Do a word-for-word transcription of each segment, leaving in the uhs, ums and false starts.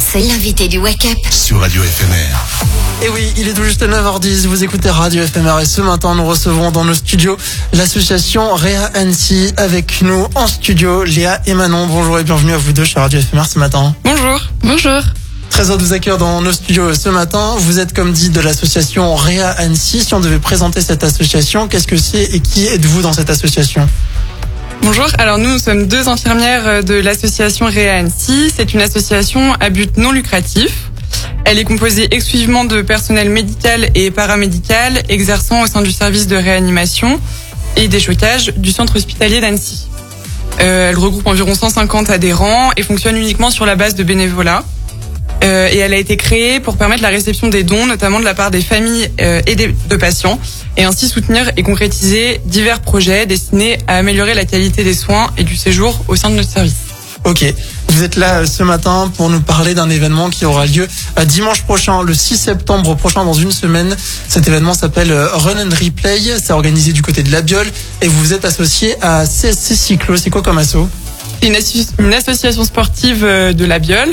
c'est l'invité du Wake Up sur Radio F M R. Et oui, il est tout juste neuf heures dix, vous écoutez Radio F M R et ce matin nous recevons dans nos studios l'association Réa Annecy avec nous en studio, Léa et Manon. Bonjour et bienvenue à vous deux chez Radio F M R ce matin. Bonjour. Bonjour. Très heureux de vous accueillir dans nos studios ce matin. Vous êtes comme dit de l'association Réa Annecy. Si on devait présenter cette association, qu'est-ce que c'est et qui êtes-vous dans cette association ? Bonjour, alors nous, nous sommes deux infirmières de l'association Réa Annecy. C'est une association à but non lucratif. Elle est composée exclusivement de personnel médical et paramédical exerçant au sein du service de réanimation et d'échauffage du centre hospitalier d'Annecy. Euh, elle regroupe environ cent cinquante adhérents et fonctionne uniquement sur la base de bénévolat. Euh, et elle a été créée pour permettre la réception des dons, notamment de la part des familles euh, et des, de patients, et ainsi soutenir et concrétiser divers projets destinés à améliorer la qualité des soins et du séjour au sein de notre service. Ok, vous êtes là ce matin pour nous parler d'un événement qui aura lieu dimanche prochain, le six septembre prochain, dans une semaine. Cet événement s'appelle Run and Replay, c'est organisé du côté de la Biole et vous êtes associé à C S C Cyclo. C'est quoi comme asso ? Une, associ- une association sportive de la Biole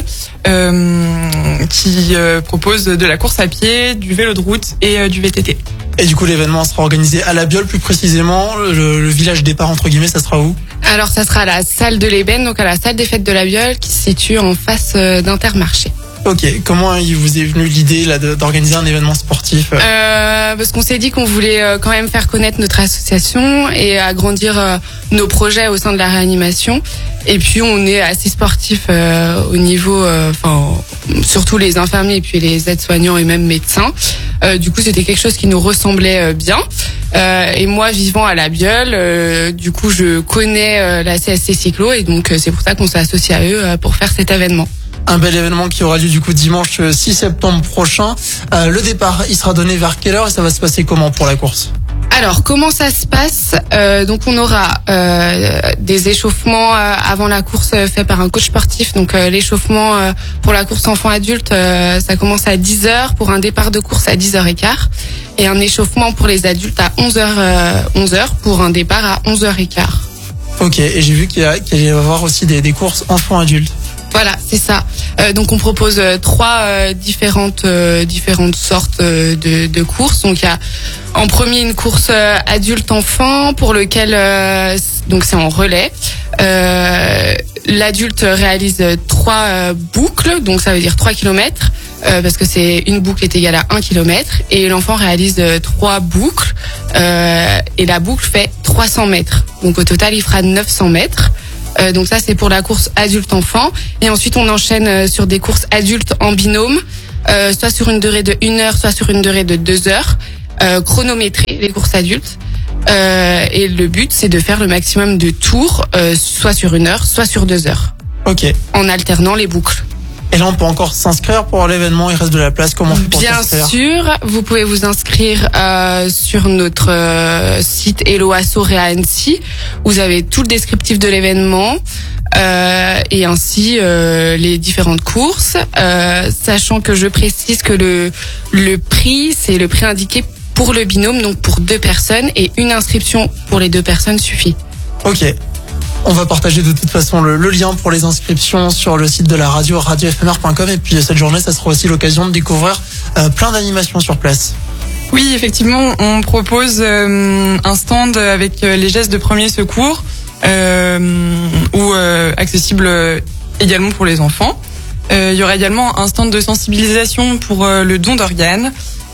euh, qui euh, propose de la course à pied, du vélo de route et euh, du V T T. Et du coup, l'événement sera organisé à la Biole, plus précisément, le, le village départ, entre guillemets, ça sera où ? Alors, ça sera à la salle de l'Ébène, donc à la salle des fêtes de la Biole, qui se situe en face euh, d'Intermarché. Ok, comment il vous est venu l'idée là, de, d'organiser un événement sportif ? euh, Parce qu'on s'est dit qu'on voulait euh, quand même faire connaître notre association et agrandir euh, nos projets au sein de la réanimation. Et puis on est assez sportif euh, au niveau, enfin euh, surtout les infirmiers et puis les aides-soignants et même médecins. Euh, du coup, c'était quelque chose qui nous ressemblait euh, bien. Euh, et moi, vivant à la Biole, euh, du coup, je connais euh, la C S C Cyclo et donc euh, c'est pour ça qu'on s'est associé à eux euh, pour faire cet événement. Un bel événement qui aura lieu du coup dimanche six septembre prochain. Euh, le départ, il sera donné vers quelle heure et ça va se passer comment pour la course ? Alors, comment ça se passe ? euh, Donc, on aura euh, des échauffements euh, avant la course euh, faits par un coach sportif. Donc, euh, l'échauffement euh, pour la course enfant-adulte, euh, ça commence à dix heures pour un départ de course à dix heures quinze. Et un échauffement pour les adultes à onze heures, euh, onze heures pour un départ à onze heures quinze. Ok, et j'ai vu qu'il y, a, qu'il y va y avoir aussi des, des courses enfants-adultes. Voilà, c'est ça. Euh, donc on propose euh, trois euh, différentes euh, différentes sortes euh, de, de courses. Donc il y a en premier une course euh, adulte-enfant pour lequel euh, donc c'est en relais. Euh, l'adulte réalise trois euh, boucles, donc ça veut dire trois kilomètres. Euh, parce que c'est une boucle est égale à un kilomètre et l'enfant réalise euh, trois boucles euh, et la boucle fait trois cents mètres. Donc au total il fera neuf cents mètres. Euh, donc ça c'est pour la course adulte-enfant et ensuite on enchaîne euh, sur des courses adultes en binôme, euh, soit sur une durée de une heure, soit sur une durée de deux heures, euh, chronométrées les courses adultes. Euh, et le but c'est de faire le maximum de tours, euh, soit sur une heure, soit sur deux heures. Ok. En alternant les boucles. Et là, on peut encore s'inscrire pour l'événement. Il reste de la place. Comment on fait pour Bien s'inscrire ? sûr, vous pouvez vous inscrire euh, sur notre euh, site Hello Asso Réa Annecy. Vous avez tout le descriptif de l'événement euh, et ainsi euh, les différentes courses. Euh, sachant que je précise que le le prix, c'est le prix indiqué pour le binôme, donc pour deux personnes et une inscription pour les deux personnes suffit. Ok. On va partager de toute façon le, le lien pour les inscriptions sur le site de la radio, radio f m r point com. Et puis cette journée, ça sera aussi l'occasion de découvrir euh, plein d'animations sur place. Oui, effectivement, on propose euh, un stand avec euh, les gestes de premier secours euh, ou euh, accessible euh, également pour les enfants. Euh, il y aura également un stand de sensibilisation pour euh, le don d'organes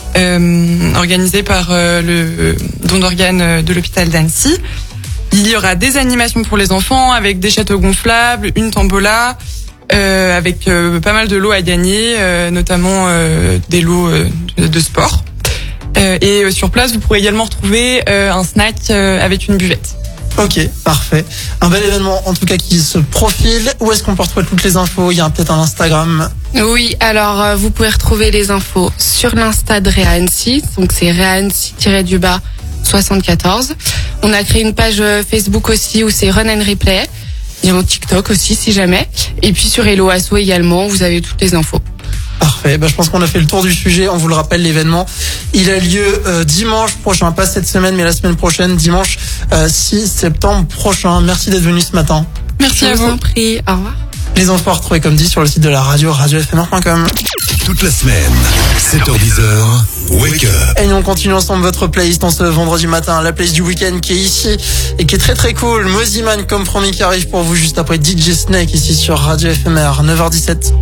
euh, organisé par euh, le don d'organes de l'hôpital d'Annecy. Il y aura des animations pour les enfants avec des châteaux gonflables, une tombola, euh, avec euh, pas mal de lots à gagner, euh, notamment euh, des lots euh, de, de sport. Euh, et euh, sur place, vous pourrez également retrouver euh, un snack euh, avec une buvette. Ok, parfait. Un bel événement en tout cas qui se profile. Où est-ce qu'on peut retrouver toutes les infos ? Il y a peut-être un Instagram. Oui, alors euh, vous pouvez retrouver les infos sur l'Insta de Réa Annecy, donc c'est Réa Annecy-du-bas soixante-quatorze. On a créé une page Facebook aussi où c'est Run and Replay. Il y a un TikTok aussi si jamais. Et puis sur Hello Asso également, vous avez toutes les infos. Parfait, bah, je pense qu'on a fait le tour du sujet. On vous le rappelle, l'événement, il a lieu euh, dimanche prochain, pas cette semaine mais la semaine prochaine, dimanche euh, six septembre prochain. Merci d'être venu ce matin. Merci Je à vous vous. en prie, au revoir. Les infos à retrouver comme dit sur le site de la radio, radio f m r point com. Toute la semaine, sept heures dix, Wake Up. Et nous on continue ensemble votre playlist en ce vendredi matin, la playlist du week-end qui est ici et qui est très très cool. Mosiman comme promis qui arrive pour vous juste après D J Snake ici sur Radio F M R, neuf heures dix-sept.